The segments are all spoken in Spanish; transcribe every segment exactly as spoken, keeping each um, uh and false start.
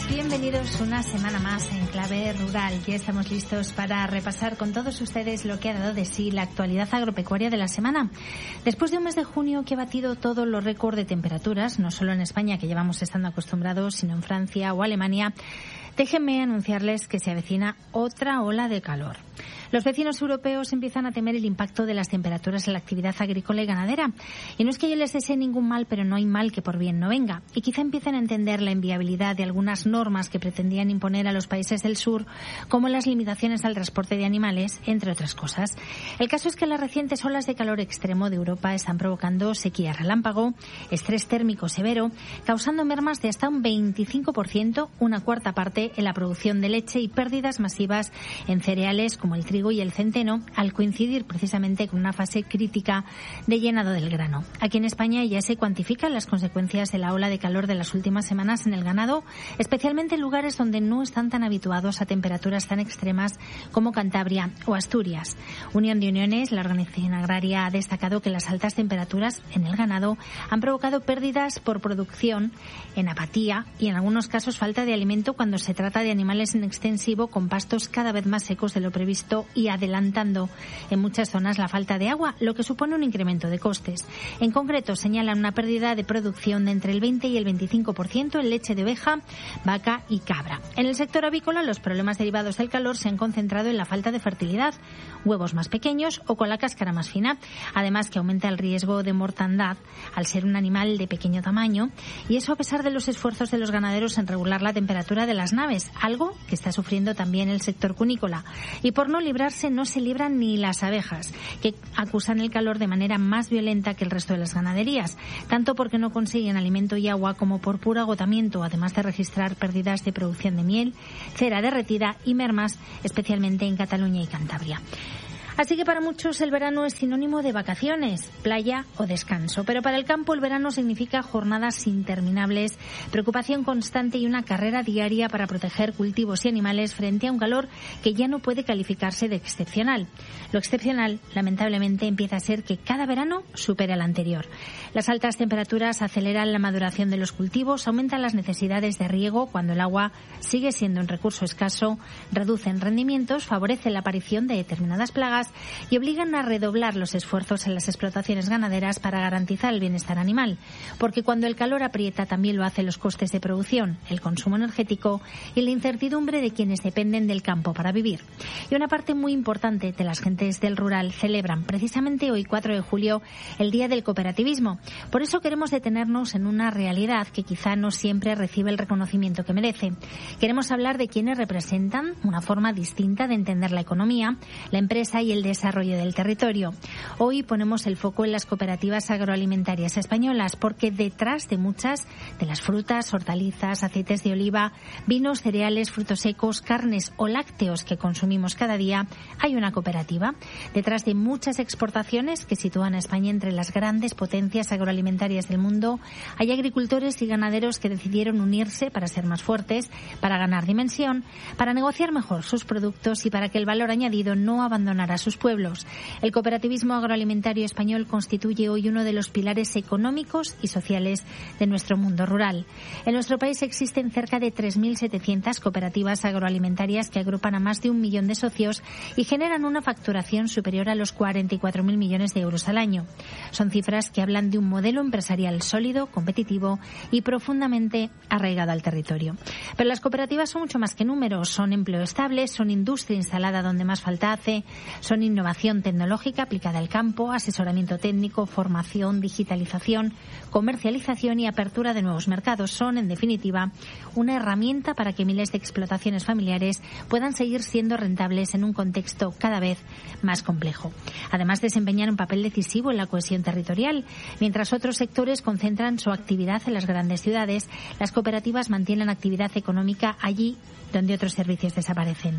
Bienvenidos una semana más en Clave Rural. Ya estamos listos para repasar con todos ustedes lo que ha dado de sí la actualidad agropecuaria de la semana. Después de un mes de junio que ha batido todos los récords de temperaturas, no solo en España, que llevamos estando acostumbrados, sino en Francia o Alemania, déjenme anunciarles que se avecina otra ola de calor. Los vecinos europeos empiezan a temer el impacto de las temperaturas en la actividad agrícola y ganadera. Y no es que yo les desee ningún mal, pero no hay mal que por bien no venga. Y quizá empiecen a entender la inviabilidad de algunas normas que pretendían imponer a los países del sur, como las limitaciones al transporte de animales, entre otras cosas. El caso es que las recientes olas de calor extremo de Europa están provocando sequía relámpago, estrés térmico severo, causando mermas de hasta un veinticinco por ciento, una cuarta parte en la producción de leche y pérdidas masivas en cereales como el trigo y el centeno, al coincidir precisamente con una fase crítica de llenado del grano. Aquí en España ya se cuantifican las consecuencias de la ola de calor de las últimas semanas en el ganado, especialmente en lugares donde no están tan habituados a temperaturas tan extremas como Cantabria o Asturias. Unión de Uniones, la organización agraria, ha destacado que las altas temperaturas en el ganado han provocado pérdidas por producción, en apatía y en algunos casos falta de alimento cuando se trata de animales en extensivo con pastos cada vez más secos de lo previsto y adelantando en muchas zonas la falta de agua, lo que supone un incremento de costes. En concreto, señalan una pérdida de producción de entre el veinte y el veinticinco por ciento en leche de oveja, vaca y cabra. En el sector avícola, los problemas derivados del calor se han concentrado en la falta de fertilidad, huevos más pequeños o con la cáscara más fina, además que aumenta el riesgo de mortandad al ser un animal de pequeño tamaño, y eso a pesar de los esfuerzos de los ganaderos en regular la temperatura de las naves, algo que está sufriendo también el sector cunícola. Y por no librarse no se libran ni las abejas, que acusan el calor de manera más violenta que el resto de las ganaderías, tanto porque no consiguen alimento y agua como por puro agotamiento, además de registrar pérdidas de producción de miel, cera derretida y mermas, especialmente en Cataluña y Cantabria. Así que para muchos el verano es sinónimo de vacaciones, playa o descanso. Pero para el campo el verano significa jornadas interminables, preocupación constante y una carrera diaria para proteger cultivos y animales frente a un calor que ya no puede calificarse de excepcional. Lo excepcional, lamentablemente, empieza a ser que cada verano supera al anterior. Las altas temperaturas aceleran la maduración de los cultivos, aumentan las necesidades de riego cuando el agua sigue siendo un recurso escaso, reducen rendimientos, favorecen la aparición de determinadas plagas y obligan a redoblar los esfuerzos en las explotaciones ganaderas para garantizar el bienestar animal, porque cuando el calor aprieta también lo hacen los costes de producción, el consumo energético y la incertidumbre de quienes dependen del campo para vivir. Y una parte muy importante de las gentes del rural celebran precisamente hoy, cuatro de julio, el Día del Cooperativismo. Por eso queremos detenernos en una realidad que quizá no siempre recibe el reconocimiento que merece. Queremos hablar de quienes representan una forma distinta de entender la economía, la empresa y el desarrollo del territorio. Hoy ponemos el foco en las cooperativas agroalimentarias españolas porque detrás de muchas de las frutas, hortalizas, aceites de oliva, vinos, cereales, frutos secos, carnes o lácteos que consumimos cada día, hay una cooperativa. Detrás de muchas exportaciones que sitúan a España entre las grandes potencias agroalimentarias del mundo, hay agricultores y ganaderos que decidieron unirse para ser más fuertes, para ganar dimensión, para negociar mejor sus productos y para que el valor añadido no abandonara sus pueblos. El cooperativismo agroalimentario español constituye hoy uno de los pilares económicos y sociales de nuestro mundo rural. En nuestro país existen cerca de tres mil setecientas cooperativas agroalimentarias que agrupan a más de un millón de socios y generan una facturación superior a los cuarenta y cuatro mil millones de euros al año. Son cifras que hablan de un modelo empresarial sólido, competitivo y profundamente arraigado al territorio. Pero las cooperativas son mucho más que números, son empleo estable, son industria instalada donde más falta hace, son innovación tecnológica aplicada al campo, asesoramiento técnico, formación, digitalización, comercialización y apertura de nuevos mercados. Son, en definitiva, una herramienta para que miles de explotaciones familiares puedan seguir siendo rentables en un contexto cada vez más complejo. Además, desempeñan un papel decisivo en la cohesión territorial. Mientras otros sectores concentran su actividad en las grandes ciudades, las cooperativas mantienen actividad económica allí donde otros servicios desaparecen.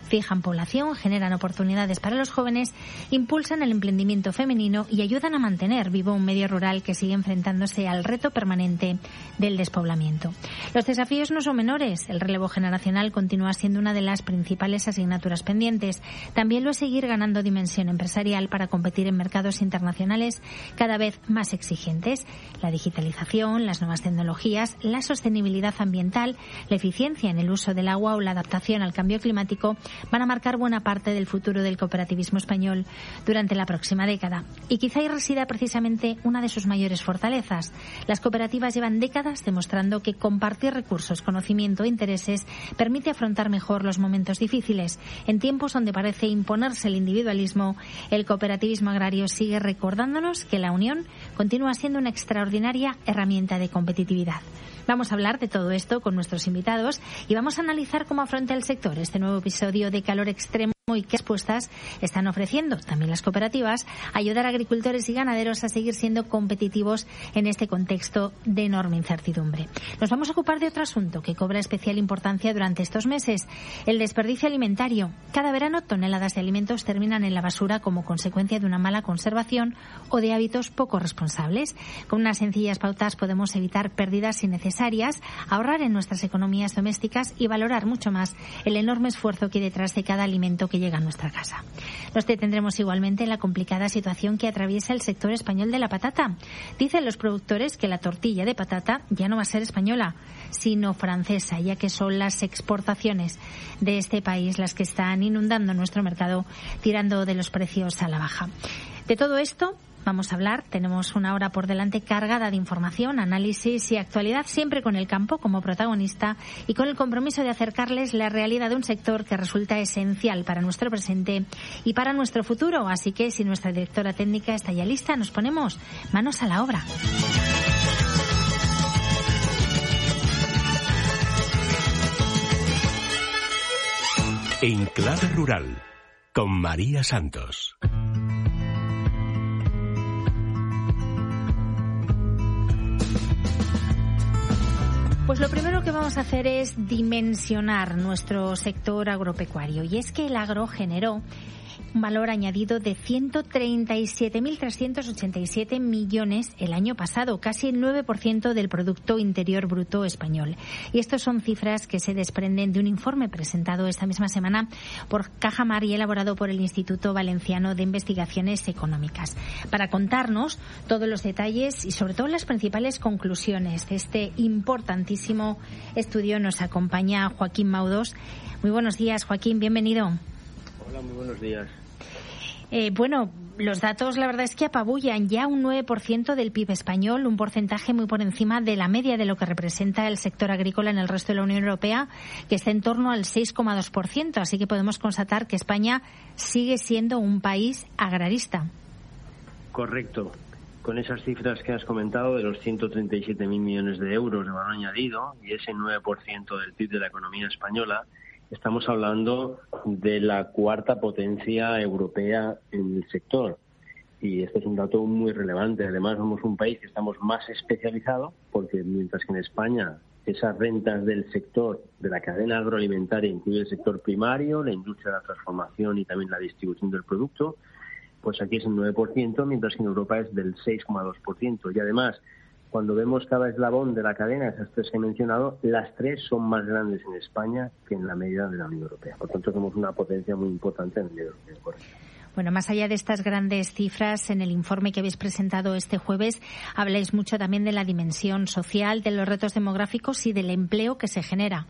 fijan población, generan oportunidades para los jóvenes, impulsan el emprendimiento femenino y ayudan a mantener vivo un medio rural que sigue enfrentándose al reto permanente del despoblamiento. Los desafíos no son menores. El relevo generacional continúa siendo una de las principales asignaturas pendientes. También lo es seguir ganando dimensión empresarial para competir en mercados internacionales cada vez más exigentes. La digitalización, las nuevas tecnologías, la sostenibilidad ambiental, la eficiencia en el uso del agua o la adaptación al cambio climático van a marcar buena parte del futuro del cooperativismo español durante la próxima década. Y quizá ahí resida precisamente una de sus mayores fortalezas. Las cooperativas llevan décadas demostrando que compartir recursos, conocimiento e intereses permite afrontar mejor los momentos difíciles. En tiempos donde parece imponerse el individualismo, el cooperativismo agrario sigue recordándonos que la unión continúa siendo una extraordinaria herramienta de competitividad. Vamos a hablar de todo esto con nuestros invitados y vamos a analizar cómo afronta el sector este nuevo episodio de calor extremo y qué respuestas están ofreciendo también las cooperativas a ayudar a agricultores y ganaderos a seguir siendo competitivos en este contexto de enorme incertidumbre. Nos vamos a ocupar de otro asunto que cobra especial importancia durante estos meses, el desperdicio alimentario. Cada verano toneladas de alimentos terminan en la basura como consecuencia de una mala conservación o de hábitos poco responsables. Con unas sencillas pautas podemos evitar pérdidas innecesarias, ahorrar en nuestras economías domésticas y valorar mucho más el enorme esfuerzo que hay detrás de cada alimento que llega a nuestra casa. Nos detendremos igualmente en la complicada situación que atraviesa el sector español de la patata. Dicen los productores que la tortilla de patata ya no va a ser española, sino francesa, ya que son las exportaciones de este país las que están inundando nuestro mercado, tirando de los precios a la baja. De todo esto vamos a hablar. Tenemos una hora por delante cargada de información, análisis y actualidad, siempre con el campo como protagonista y con el compromiso de acercarles la realidad de un sector que resulta esencial para nuestro presente y para nuestro futuro. Así que, si nuestra directora técnica está ya lista, nos ponemos manos a la obra. En Clave Rural, con María Santos. Pues lo primero que vamos a hacer es dimensionar nuestro sector agropecuario. Y es que el agro generó un valor añadido de ciento treinta y siete mil trescientos ochenta y siete millones el año pasado, casi el nueve por ciento del Producto Interior Bruto español. Y estas son cifras que se desprenden de un informe presentado esta misma semana por Cajamar y elaborado por el Instituto Valenciano de Investigaciones Económicas. Para contarnos todos los detalles y sobre todo las principales conclusiones de este importantísimo estudio nos acompaña Joaquín Maudós. Muy buenos días, Joaquín, bienvenido. Hola, muy buenos días. Eh, bueno, los datos la verdad es que apabullan ya un nueve por ciento del P I B español, un porcentaje muy por encima de la media de lo que representa el sector agrícola en el resto de la Unión Europea, que está en torno al seis coma dos por ciento. Así que podemos constatar que España sigue siendo un país agrarista. Correcto. Con esas cifras que has comentado de los ciento treinta y siete mil millones de euros de valor añadido y ese nueve por ciento del P I B de la economía española, estamos hablando de la cuarta potencia europea en el sector y este es un dato muy relevante. Además, somos un país que estamos más especializado porque mientras que en España esas rentas del sector de la cadena agroalimentaria incluye el sector primario, la industria de la transformación y también la distribución del producto, pues aquí es el nueve por ciento, mientras que en Europa es del seis coma dos por ciento. Y además, cuando vemos cada eslabón de la cadena, esas tres que he mencionado, las tres son más grandes en España que en la media de la Unión Europea. Por tanto, somos una potencia muy importante en el medio europeo. Bueno, más allá de estas grandes cifras, en el informe que habéis presentado este jueves, habláis mucho también de la dimensión social, de los retos demográficos y del empleo que se genera.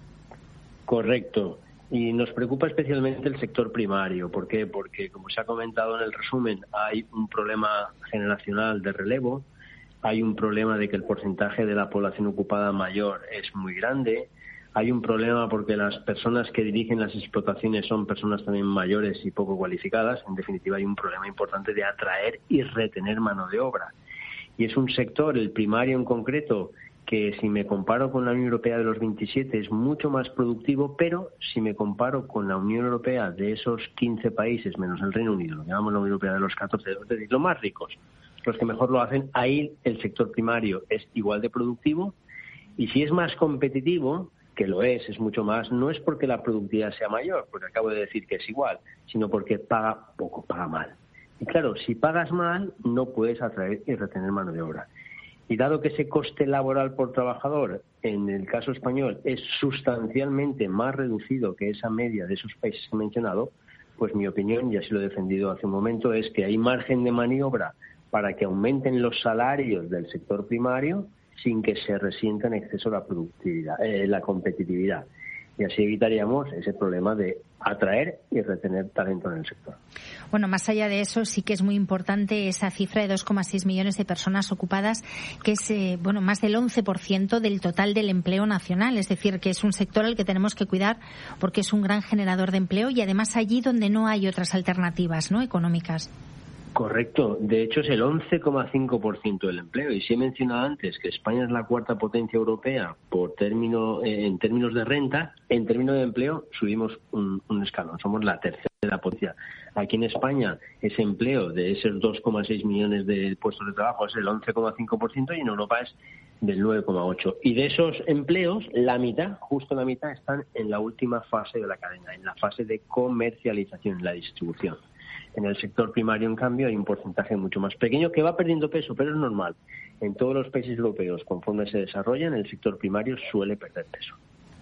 Correcto. Y nos preocupa especialmente el sector primario. ¿Por qué? Porque, como se ha comentado en el resumen, hay un problema generacional de relevo. Hay un problema de que el porcentaje de la población ocupada mayor es muy grande. Hay un problema porque las personas que dirigen las explotaciones son personas también mayores y poco cualificadas. En definitiva, hay un problema importante de atraer y retener mano de obra. Y es un sector, el primario en concreto, que si me comparo con la Unión Europea de los veintisiete es mucho más productivo, pero si me comparo con la Unión Europea de esos quince países, menos el Reino Unido, lo que llamamos la Unión Europea de los catorce, es decir, los más ricos, los que mejor lo hacen, ahí el sector primario es igual de productivo y si es más competitivo, que lo es, es mucho más, no es porque la productividad sea mayor, porque acabo de decir que es igual, sino porque paga poco, paga mal. Y claro, si pagas mal, no puedes atraer y retener mano de obra. Y dado que ese coste laboral por trabajador, en el caso español, es sustancialmente más reducido que esa media de esos países que he mencionado, pues mi opinión, y así lo he defendido hace un momento, es que hay margen de maniobra para que aumenten los salarios del sector primario sin que se resienta en exceso la productividad, eh, la competitividad. Y así evitaríamos ese problema de atraer y retener talento en el sector. Bueno, más allá de eso, sí que es muy importante esa cifra de dos coma seis millones de personas ocupadas, que es eh, bueno más del once por ciento del total del empleo nacional. Es decir, que es un sector al que tenemos que cuidar porque es un gran generador de empleo y además allí donde no hay otras alternativas, ¿no?, económicas. Correcto. De hecho, es el once coma cinco por ciento del empleo. Y si he mencionado antes que España es la cuarta potencia europea por término, eh, en términos de renta, en términos de empleo subimos un, un escalón. Somos la tercera potencia. Aquí en España ese empleo de esos dos coma seis millones de puestos de trabajo es el once coma cinco por ciento y en Europa es del nueve coma ocho por ciento. Y de esos empleos, la mitad, justo la mitad, están en la última fase de la cadena, en la fase de comercialización, en la distribución. En el sector primario, en cambio, hay un porcentaje mucho más pequeño que va perdiendo peso, pero es normal. En todos los países europeos, conforme se desarrollan, el sector primario suele perder peso.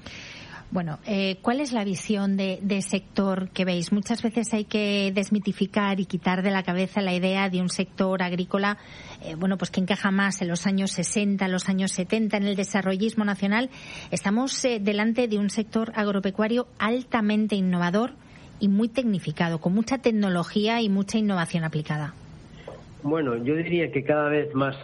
Bueno, eh, ¿cuál es la visión de, de sector que veis? Muchas veces hay que desmitificar y quitar de la cabeza la idea de un sector agrícola, eh, bueno, pues que encaja más en los años sesenta, los años setenta, en el desarrollismo nacional. Estamos eh, delante de un sector agropecuario altamente innovador y muy tecnificado, con mucha tecnología y mucha innovación aplicada. Bueno, yo diría que cada vez más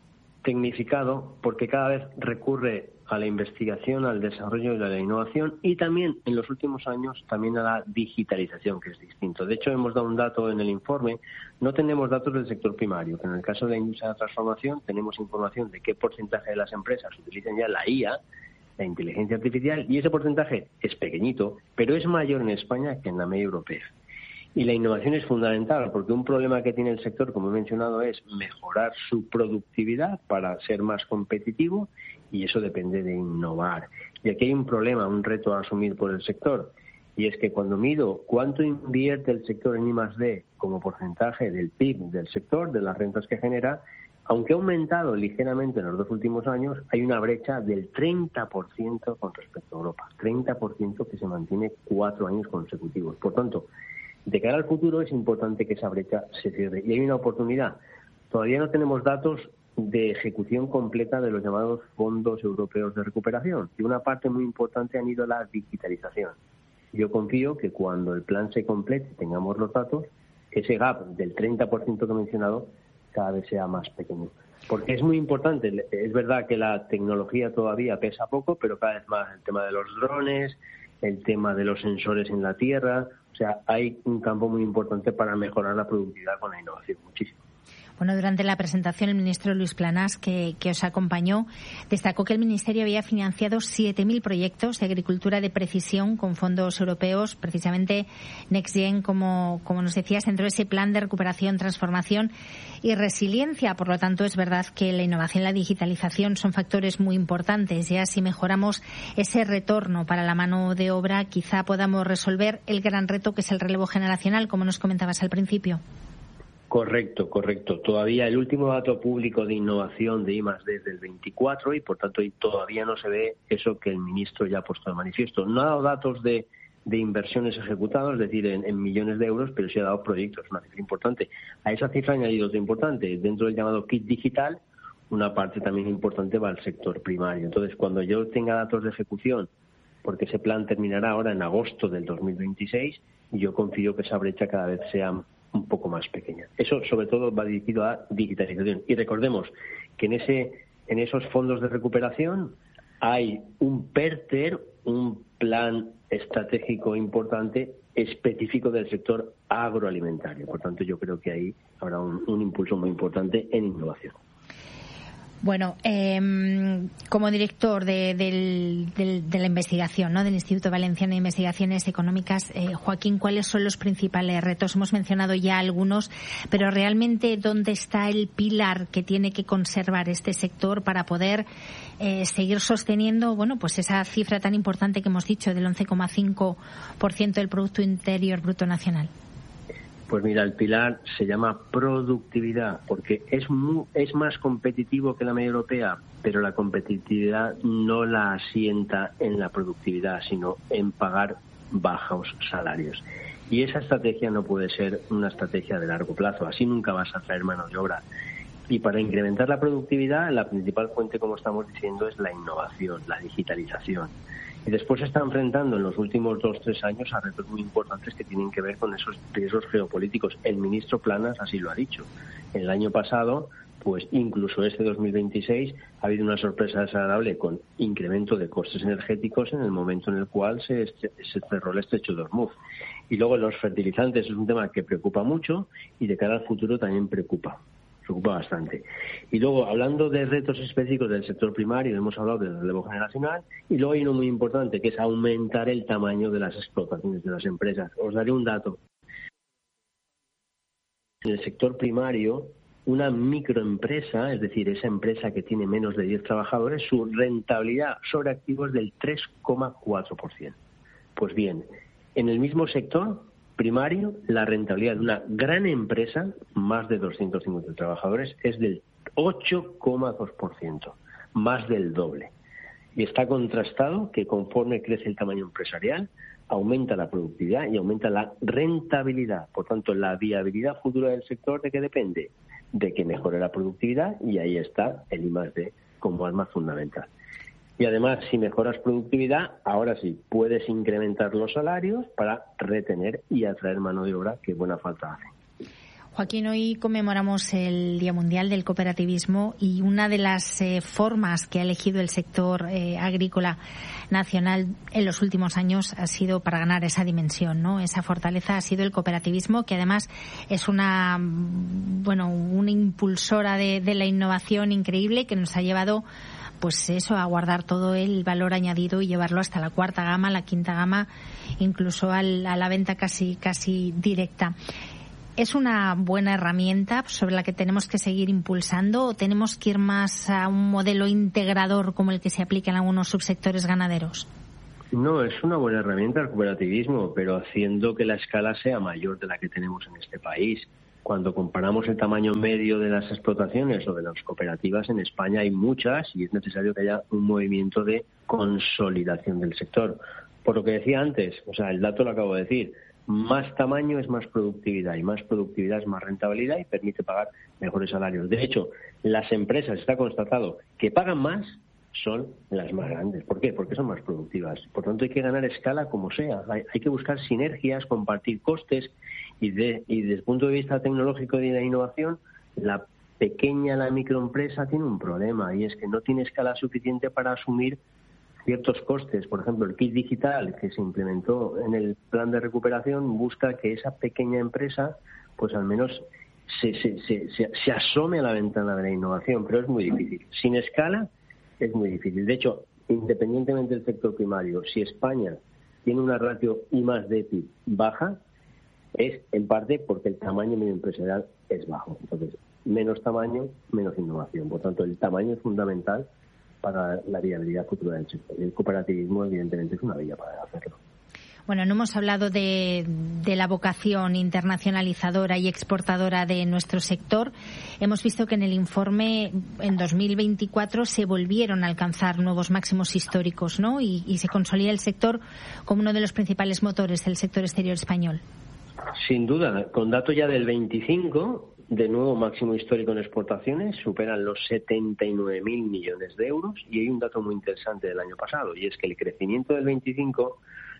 tecnificado, porque cada vez recurre a la investigación, al desarrollo y a la innovación, y también en los últimos años también a la digitalización, que es distinto. De hecho, hemos dado un dato en el informe, no tenemos datos del sector primario, pero en el caso de la industria de la transformación tenemos información de qué porcentaje de las empresas utilizan ya la I A, la inteligencia artificial, y ese porcentaje es pequeñito, pero es mayor en España que en la media europea. Y la innovación es fundamental, porque un problema que tiene el sector, como he mencionado, es mejorar su productividad para ser más competitivo, y eso depende de innovar. Y aquí hay un problema, un reto a asumir por el sector, y es que cuando mido cuánto invierte el sector en I más D como porcentaje del P I B del sector, de las rentas que genera, aunque ha aumentado ligeramente en los dos últimos años, hay una brecha del treinta por ciento con respecto a Europa. treinta por ciento que se mantiene cuatro años consecutivos. Por tanto, de cara al futuro es importante que esa brecha se cierre. Y hay una oportunidad. Todavía no tenemos datos de ejecución completa de los llamados fondos europeos de recuperación. Y una parte muy importante han ido a la digitalización. Yo confío que cuando el plan se complete y tengamos los datos, ese gap del treinta por ciento que he mencionado cada vez sea más pequeño. Porque es muy importante, es verdad que la tecnología todavía pesa poco, pero cada vez más el tema de los drones, el tema de los sensores en la tierra, o sea, hay un campo muy importante para mejorar la productividad con la innovación, muchísimo. Bueno, durante la presentación el ministro Luis Planas, que, que os acompañó, destacó que el Ministerio había financiado siete mil proyectos de agricultura de precisión con fondos europeos, precisamente NextGen, como, como nos decías, dentro de ese plan de recuperación, transformación y resiliencia. Por lo tanto, es verdad que la innovación y la digitalización son factores muy importantes. Ya si mejoramos ese retorno para la mano de obra, quizá podamos resolver el gran reto que es el relevo generacional, como nos comentabas al principio. Correcto, correcto. Todavía el último dato público de innovación de I más D es del veinticuatro y, por tanto, todavía no se ve eso que el ministro ya ha puesto de manifiesto. No ha dado datos de, de inversiones ejecutadas, es decir, en, en millones de euros, pero sí ha dado proyectos, una cifra importante. A esa cifra ha añadido otra importante. Dentro del llamado kit digital, una parte también importante va al sector primario. Entonces, cuando yo tenga datos de ejecución, porque ese plan terminará ahora en agosto del dos mil veintiséis, yo confío que esa brecha cada vez sea un poco más pequeña. Eso sobre todo va dirigido a digitalización. Y recordemos que en ese en esos fondos de recuperación hay un PERTER, un plan estratégico importante específico del sector agroalimentario. Por tanto, yo creo que ahí habrá un, un impulso muy importante en innovación. Bueno, eh, como director de, del, del, de la investigación, ¿no?, del Instituto Valenciano de Investigaciones Económicas, eh, Joaquín, ¿cuáles son los principales retos? Hemos mencionado ya algunos, pero realmente, ¿dónde está el pilar que tiene que conservar este sector para poder eh, seguir sosteniendo, bueno, pues esa cifra tan importante que hemos dicho del once coma cinco por ciento del Producto Interior Bruto Nacional? Pues mira, el pilar se llama productividad, porque es muy, es más competitivo que la media europea, pero la competitividad no la asienta en la productividad, sino en pagar bajos salarios. Y esa estrategia no puede ser una estrategia de largo plazo, así nunca vas a traer mano de obra. Y para incrementar la productividad, la principal fuente, como estamos diciendo, es la innovación, la digitalización. Y después se está enfrentando en los últimos dos o tres años a retos muy importantes que tienen que ver con esos riesgos geopolíticos. El ministro Planas así lo ha dicho. El año pasado, pues incluso este dos mil veintiséis, ha habido una sorpresa desagradable con incremento de costes energéticos en el momento en el cual se, se cerró el estrecho de Hormuz. Y luego los fertilizantes es un tema que preocupa mucho y de cara al futuro también preocupa. preocupa bastante. Y luego, hablando de retos específicos del sector primario, hemos hablado del relevo generacional, y luego hay uno muy importante, que es aumentar el tamaño de las explotaciones de las empresas. Os daré un dato. En el sector primario, una microempresa, es decir, esa empresa que tiene menos de diez trabajadores, su rentabilidad sobre activos es del tres coma cuatro por ciento. Pues bien, en el mismo sector primario, la rentabilidad de una gran empresa, más de doscientos cincuenta trabajadores, es del ocho coma dos por ciento, más del doble. Y está contrastado que conforme crece el tamaño empresarial, aumenta la productividad y aumenta la rentabilidad. Por tanto, la viabilidad futura del sector, ¿de qué depende? De que mejore la productividad, y ahí está el I más D como arma fundamental. Y además, si mejoras productividad, ahora sí, puedes incrementar los salarios para retener y atraer mano de obra, que buena falta hace. Joaquín, hoy conmemoramos el Día Mundial del Cooperativismo, y una de las eh, formas que ha elegido el sector eh, agrícola nacional en los últimos años ha sido para ganar esa dimensión, ¿no? Esa fortaleza ha sido el cooperativismo, que además es una, bueno, una impulsora de, de la innovación increíble, que nos ha llevado, pues eso, a guardar todo el valor añadido y llevarlo hasta la cuarta gama, la quinta gama, incluso al, a la venta casi casi directa. ¿Es una buena herramienta sobre la que tenemos que seguir impulsando, o tenemos que ir más a un modelo integrador como el que se aplica en algunos subsectores ganaderos? No, es una buena herramienta el cooperativismo, pero haciendo que la escala sea mayor de la que tenemos en este país. Cuando comparamos el tamaño medio de las explotaciones o de las cooperativas, en España hay muchas, y es necesario que haya un movimiento de consolidación del sector. Por lo que decía antes, o sea, el dato lo acabo de decir, más tamaño es más productividad, y más productividad es más rentabilidad y permite pagar mejores salarios. De hecho, las empresas, está constatado, que pagan más son las más grandes. ¿Por qué? Porque son más productivas. Por tanto, hay que ganar escala como sea. Hay, hay que buscar sinergias, compartir costes, y, de, y desde el punto de vista tecnológico y de la innovación, la pequeña, la microempresa tiene un problema, y es que no tiene escala suficiente para asumir ciertos costes. Por ejemplo, el kit digital que se implementó en el plan de recuperación busca que esa pequeña empresa, pues al menos se, se, se, se, se asome a la ventana de la innovación, pero es muy difícil. Sin escala es muy difícil. De hecho, independientemente del sector primario, si España tiene una ratio I más D P I B baja, es en parte porque el tamaño medio empresarial es bajo. Entonces, menos tamaño, menos innovación. Por tanto, el tamaño es fundamental para la viabilidad futura del sector. Y el cooperativismo, evidentemente, es una vía para hacerlo. Bueno, no hemos hablado de, de la vocación internacionalizadora y exportadora de nuestro sector. Hemos visto que en el informe, en dos mil veinticuatro, se volvieron a alcanzar nuevos máximos históricos, ¿no? Y, y se consolida el sector como uno de los principales motores del sector exterior español. Sin duda, con datos ya del veinticinco, de nuevo máximo histórico en exportaciones, superan los setenta y nueve mil millones de euros, y hay un dato muy interesante del año pasado, y es que el crecimiento del veinticinco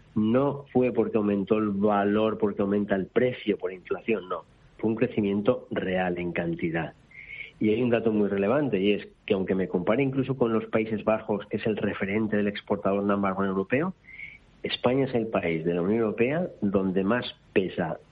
no fue porque aumentó el valor, porque aumenta el precio por inflación, no, fue un crecimiento real en cantidad. Y hay un dato muy relevante, y es que aunque me compare incluso con los Países Bajos, que es el referente del exportador number one europeo, España es el país de la Unión Europea donde más pesa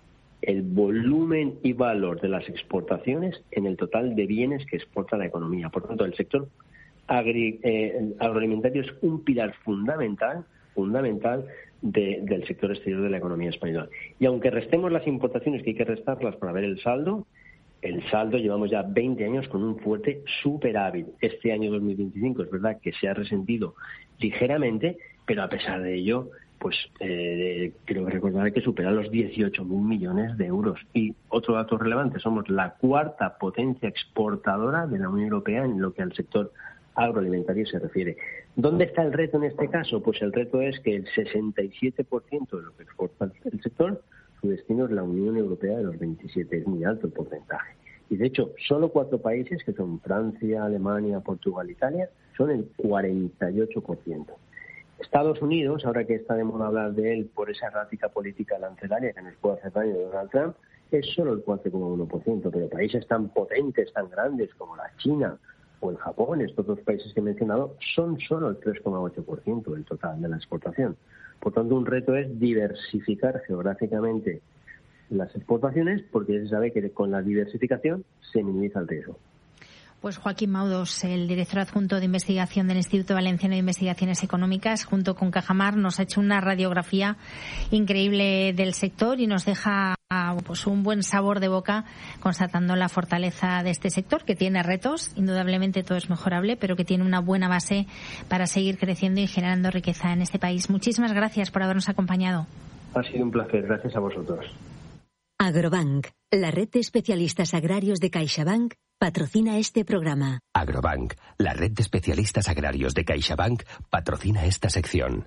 el volumen y valor de las exportaciones en el total de bienes que exporta la economía. Por tanto, el sector agri, eh, agroalimentario es un pilar fundamental, fundamental de, del sector exterior de la economía española. Y aunque restemos las importaciones, que hay que restarlas para ver el saldo, el saldo llevamos ya veinte años con un fuerte superávit. Este año dos mil veinticinco es verdad que se ha resentido ligeramente, pero a pesar de ello, pues eh, creo que recordar que supera los dieciocho mil millones de euros. Y otro dato relevante, somos la cuarta potencia exportadora de la Unión Europea en lo que al sector agroalimentario se refiere. ¿Dónde está el reto en este caso? Pues el reto es que el sesenta y siete por ciento de lo que exporta el sector, su destino es la Unión Europea de los veintisiete, es muy alto el porcentaje. Y de hecho, solo cuatro países, que son Francia, Alemania, Portugal, Italia, son el cuarenta y ocho por ciento. Estados Unidos, ahora que está de moda hablar de él por esa errática política arancelaria que nos puede hacer daño de Donald Trump, es solo el cuatro coma uno por ciento, pero países tan potentes, tan grandes como la China o el Japón, estos dos países que he mencionado, son solo el tres coma ocho por ciento del total de la exportación. Por tanto, un reto es diversificar geográficamente las exportaciones, porque se sabe que con la diversificación se minimiza el riesgo. Pues Joaquín Maudos, el director adjunto de investigación del Instituto Valenciano de Investigaciones Económicas, junto con Cajamar, nos ha hecho una radiografía increíble del sector y nos deja pues un buen sabor de boca constatando la fortaleza de este sector, que tiene retos, indudablemente todo es mejorable, pero que tiene una buena base para seguir creciendo y generando riqueza en este país. Muchísimas gracias por habernos acompañado. Ha sido un placer, gracias a vosotros. Agrobank, la red de especialistas agrarios de CaixaBank, patrocina este programa. Agrobank, la red de especialistas agrarios de CaixaBank, patrocina esta sección.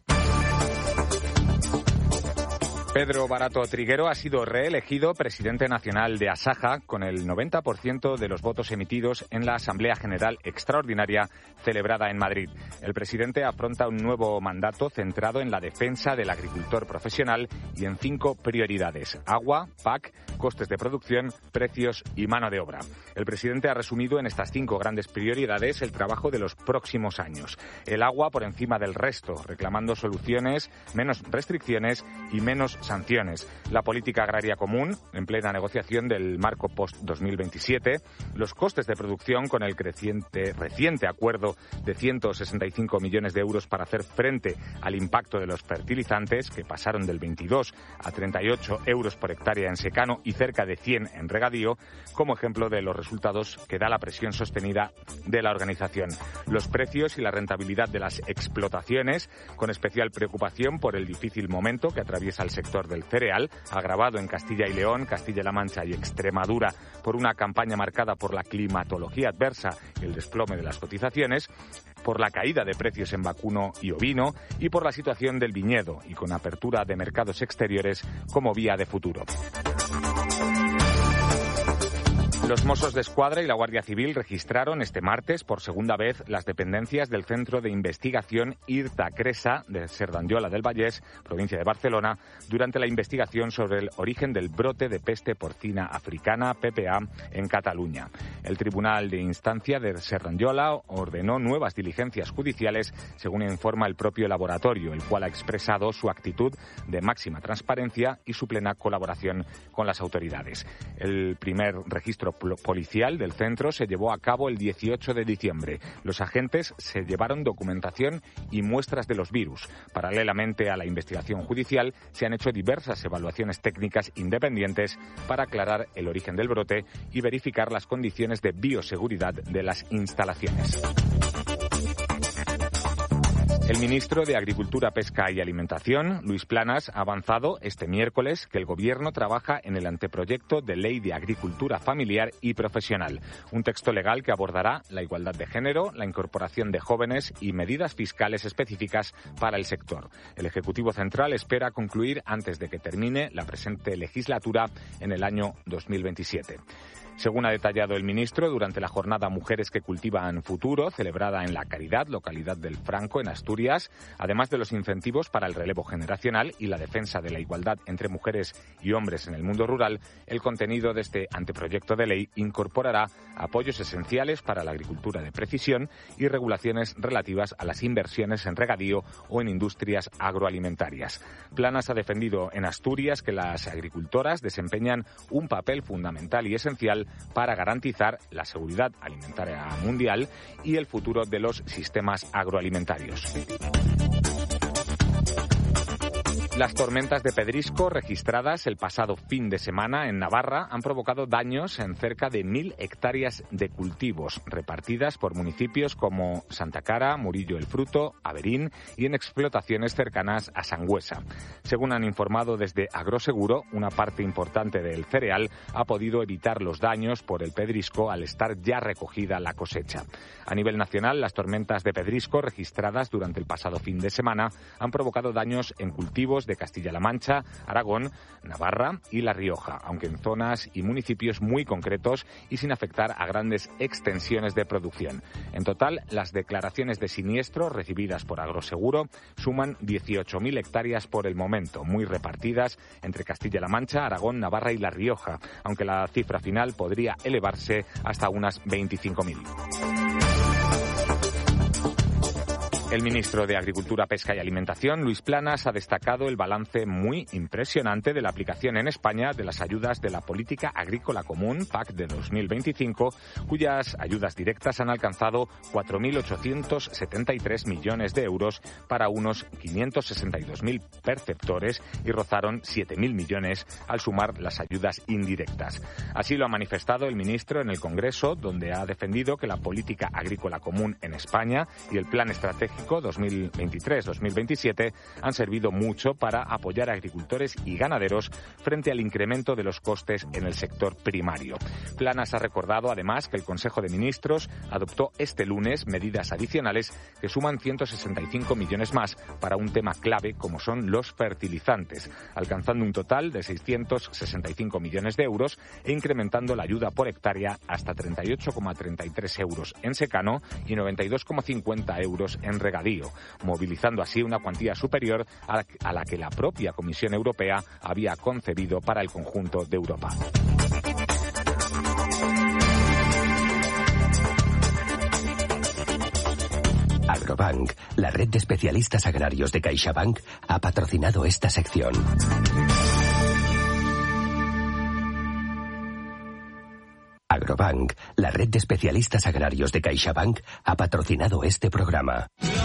Pedro Barato Triguero ha sido reelegido presidente nacional de Asaja con el noventa por ciento de los votos emitidos en la Asamblea General Extraordinaria celebrada en Madrid. El presidente afronta un nuevo mandato centrado en la defensa del agricultor profesional y en cinco prioridades: agua, P A C, costes de producción, precios y mano de obra. El presidente ha resumido en estas cinco grandes prioridades el trabajo de los próximos años. El agua por encima del resto, reclamando soluciones, menos restricciones y menos sanciones. La política agraria común, en plena negociación del marco post dos mil veintisiete, los costes de producción con el creciente, reciente acuerdo de ciento sesenta y cinco millones de euros para hacer frente al impacto de los fertilizantes, que pasaron del veintidós a treinta y ocho euros por hectárea en secano y cerca de cien en regadío, como ejemplo de los resultados que da la presión sostenida de la organización. Los precios y la rentabilidad de las explotaciones, con especial preocupación por el difícil momento que atraviesa el sector del cereal, agravado en Castilla y León, Castilla-La Mancha y Extremadura por una campaña marcada por la climatología adversa y el desplome de las cotizaciones, por la caída de precios en vacuno y ovino y por la situación del viñedo y con apertura de mercados exteriores como vía de futuro. Los Mossos de Escuadra y la Guardia Civil registraron este martes por segunda vez las dependencias del Centro de Investigación IRTA Cresa de Cerdanyola del Vallès, provincia de Barcelona, durante la investigación sobre el origen del brote de peste porcina africana, P P A, en Cataluña. El Tribunal de Instancia de Cerdanyola ordenó nuevas diligencias judiciales, según informa el propio laboratorio, el cual ha expresado su actitud de máxima transparencia y su plena colaboración con las autoridades. El primer registro policial del centro se llevó a cabo el dieciocho de diciembre. Los agentes se llevaron documentación y muestras de los virus. Paralelamente a la investigación judicial, se han hecho diversas evaluaciones técnicas independientes para aclarar el origen del brote y verificar las condiciones de bioseguridad de las instalaciones. El ministro de Agricultura, Pesca y Alimentación, Luis Planas, ha avanzado este miércoles que el Gobierno trabaja en el anteproyecto de Ley de Agricultura Familiar y Profesional, un texto legal que abordará la igualdad de género, la incorporación de jóvenes y medidas fiscales específicas para el sector. El Ejecutivo Central espera concluir antes de que termine la presente legislatura en el año dos mil veintisiete. Según ha detallado el ministro, durante la jornada Mujeres que Cultivan Futuro, celebrada en La Caridad, localidad del Franco, en Asturias, Asturias, además de los incentivos para el relevo generacional y la defensa de la igualdad entre mujeres y hombres en el mundo rural, el contenido de este anteproyecto de ley incorporará apoyos esenciales para la agricultura de precisión y regulaciones relativas a las inversiones en regadío o en industrias agroalimentarias. Planas ha defendido en Asturias que las agricultoras desempeñan un papel fundamental y esencial para garantizar la seguridad alimentaria mundial y el futuro de los sistemas agroalimentarios. Las tormentas de pedrisco registradas el pasado fin de semana en Navarra han provocado daños en cerca de mil hectáreas de cultivos, repartidas por municipios como Santa Cara, Murillo el Fruto, Averín y en explotaciones cercanas a Sangüesa. Según han informado desde Agroseguro, una parte importante del cereal ha podido evitar los daños por el pedrisco al estar ya recogida la cosecha. A nivel nacional, las tormentas de pedrisco registradas durante el pasado fin de semana han provocado daños en cultivos de Castilla-La Mancha, Aragón, Navarra y La Rioja, aunque en zonas y municipios muy concretos y sin afectar a grandes extensiones de producción. En total, las declaraciones de siniestro recibidas por Agroseguro suman dieciocho mil hectáreas por el momento, muy repartidas entre Castilla-La Mancha, Aragón, Navarra y La Rioja, aunque la cifra final podría elevarse hasta unas veinticinco mil. El ministro de Agricultura, Pesca y Alimentación, Luis Planas, ha destacado el balance muy impresionante de la aplicación en España de las ayudas de la Política Agrícola Común, P A C, de dos mil veinticinco, cuyas ayudas directas han alcanzado cuatro mil ochocientos setenta y tres millones de euros para unos quinientos sesenta y dos mil perceptores y rozaron siete mil millones al sumar las ayudas indirectas. Así lo ha manifestado el ministro en el Congreso, donde ha defendido que la Política Agrícola Común en España y el Plan Estratégico dos mil veintitrés dos mil veintisiete han servido mucho para apoyar a agricultores y ganaderos frente al incremento de los costes en el sector primario. Planas ha recordado además que el Consejo de Ministros adoptó este lunes medidas adicionales que suman ciento sesenta y cinco millones más para un tema clave como son los fertilizantes, alcanzando un total de seiscientos sesenta y cinco millones de euros e incrementando la ayuda por hectárea hasta treinta y ocho coma treinta y tres euros en secano y noventa y dos coma cincuenta euros en regadío, movilizando así una cuantía superior a la que la propia Comisión Europea había concebido para el conjunto de Europa. Agrobank, la red de especialistas agrarios de CaixaBank, ha patrocinado esta sección. Agrobank, la red de especialistas agrarios de CaixaBank, ha patrocinado este programa.